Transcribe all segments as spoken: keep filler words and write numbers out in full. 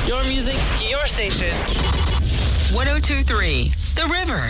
Your music, your station. one oh two point three, The River.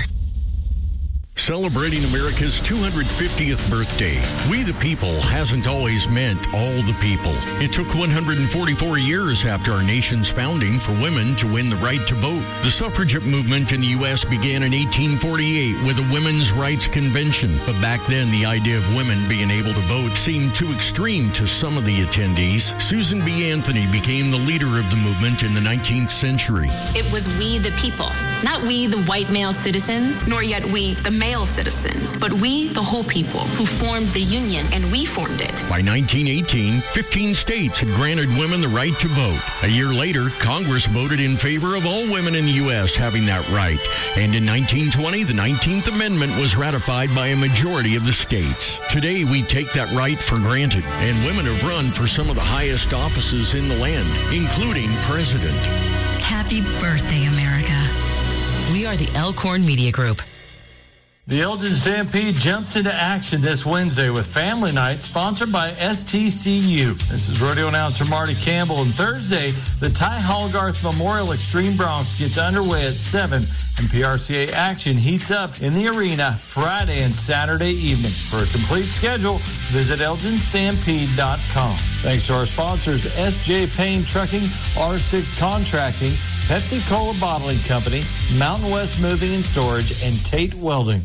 Celebrating America's two hundred fiftieth birthday, We the People hasn't always meant all the people. It took one hundred forty-four years after our nation's founding for women to win the right to vote. The suffragette movement in the U S began in eighteen forty-eight with a Women's Rights Convention. But back then, the idea of women being able to vote seemed too extreme to some of the attendees. Susan B. Anthony became the leader of the movement in the nineteenth century. It was we the people, not we the white male citizens, nor yet we the male citizens, but we the whole people who formed the Union, and we formed it. By nineteen eighteen, fifteen states had granted women the right to vote. A year later, Congress voted in favor of all women in the U S having that right. And in nineteen twenty, the nineteenth Amendment was ratified by a majority of the states. Today, we take that right for granted, and women have run for some of the highest offices in the land, including president. Happy birthday, America. We are the Elkhorn Media Group. The Elgin Stampede jumps into action this Wednesday with Family Night, sponsored by S T C U. This is rodeo announcer Marty Campbell. And Thursday, the Ty Hallgarth Memorial Extreme Broncs gets underway at seven, and P R C A action heats up in the arena Friday and Saturday evening. For a complete schedule, visit elgin stampede dot com. Thanks to our sponsors, S J Payne Trucking, R six Contracting, Pepsi Cola Bottling Company, Mountain West Moving and Storage, and Tate Welding.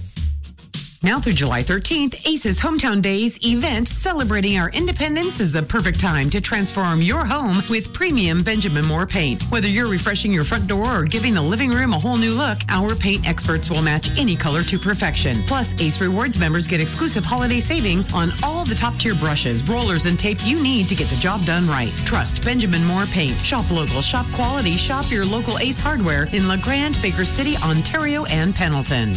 Now through July thirteenth, Ace's Hometown Days event celebrating our independence is the perfect time to transform your home with premium Benjamin Moore paint. Whether you're refreshing your front door or giving the living room a whole new look, our paint experts will match any color to perfection. Plus, Ace Rewards members get exclusive holiday savings on all the top-tier brushes, rollers, and tape you need to get the job done right. Trust Benjamin Moore Paint. Shop local, shop quality, shop your local Ace Hardware in La Grande, Baker City, Ontario, and Pendleton.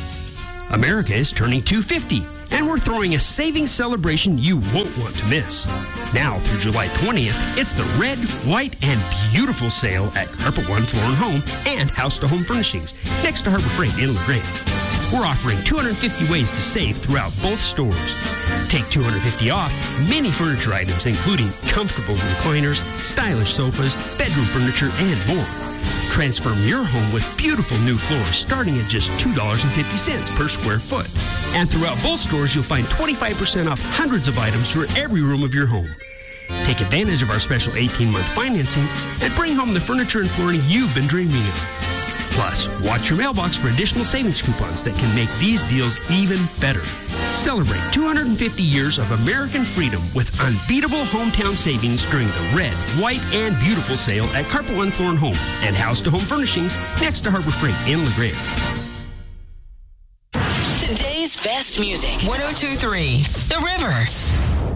America is turning two hundred fifty, and we're throwing a savings celebration you won't want to miss. Now through July twentieth, it's the Red, White, and Beautiful sale at Carpet One Floor and Home and House to Home Furnishings next to Harbor Freight in La Grande. We're offering two hundred fifty ways to save throughout both stores. Take two hundred fifty off many furniture items, including comfortable recliners, stylish sofas, bedroom furniture, and more. Transform your home with beautiful new floors starting at just two dollars and fifty cents per square foot. And throughout both stores, you'll find twenty-five percent off hundreds of items for every room of your home. Take advantage of our special eighteen-month financing and bring home the furniture and flooring you've been dreaming of. Plus, watch your mailbox for additional savings coupons that can make these deals even better. Celebrate two hundred fifty years of American freedom with unbeatable hometown savings during the Red, White, and Beautiful sale at Carpet One Floor and Home and House to Home Furnishings next to Harbor Freight in La Grande. Today's best music. one oh two point three, The River.